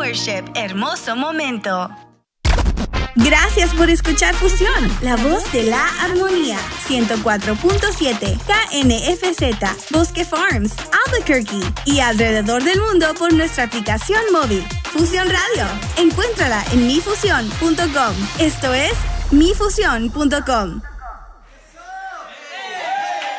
Membership. Hermoso momento. Gracias por escuchar Fusión, la voz de la armonía. 104.7 KNFZ, Bosque Farms, Albuquerque y alrededor del mundo por nuestra aplicación móvil. Fusión Radio. Encuéntrala en mifusión.com. Esto es mifusión.com.